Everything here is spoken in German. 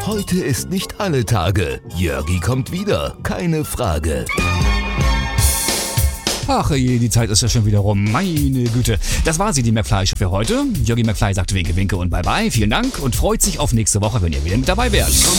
Heute ist nicht alle Tage. Jörgi kommt wieder, keine Frage. Ach je, die Zeit ist ja schon wieder rum. Meine Güte. Das war sie, die McFly für heute. Jörgi McFly sagt Winke, Winke und Bye Bye. Vielen Dank und freut sich auf nächste Woche, wenn ihr wieder mit dabei wärt.